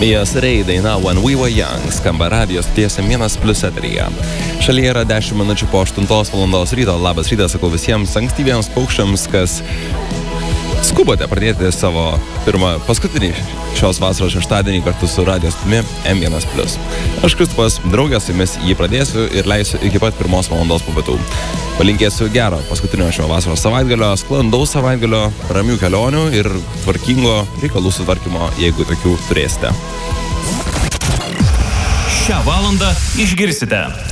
Mijas Rei daina When We Were Young skamba radijos tiesiam 1+ eteryje. Šalyje yra 10 minučių po 8 valandos ryto. Labas rytas, sakau visiems ankstyviems paukščiams, kas skubate pradėti savo paskutinį šios vasaros šeštadienį kartu su radijos stotimi M1+. Aš Kristupas, draugės su jumis jį pradėsiu ir leisiu iki pat 1 valandos po pietų. Palinkėsiu gero paskutinio šio vasaros savaitgalio, sklandaus savaitgalio, ramių kelionių ir tvarkingo reikalų sutvarkymo, jeigu tokių turėsite. Šią valandą išgirsite